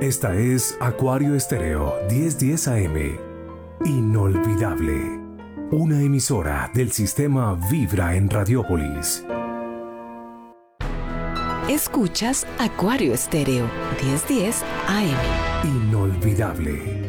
Esta es Acuario Estéreo 1010 AM. Inolvidable. Una emisora del sistema Vibra en Radiópolis. Escuchas Acuario Estéreo 1010 AM. Inolvidable.